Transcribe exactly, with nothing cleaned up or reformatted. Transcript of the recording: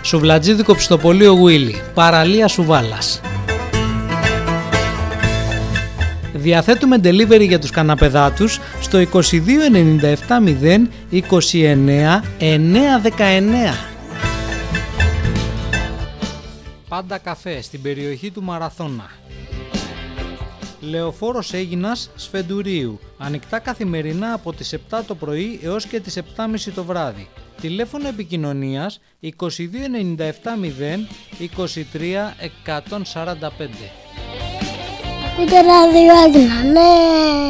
Σουβλατζίδικο Πιστοπωλείο Γουίλι, παραλία Σουβάλας. Διαθέτουμε delivery για τους καναπεδάτους στο είκοσι δύο ενενήντα επτά μηδέν είκοσι εννέα εννιακόσια δεκαεννέα. Πάντα καφέ στην περιοχή του Μαραθώνα. Λεωφόρος Αίγινας Σφεντουρίου. Ανοιχτά καθημερινά από τις επτά το πρωί έως και τις επτά και μισή το βράδυ. Τηλέφωνο επικοινωνίας είκοσι δύο ενενήντα επτά μηδέν είκοσι τρία εκατόν σαράντα πέντε. Ακούτε ράδιο Άγνα, ναι!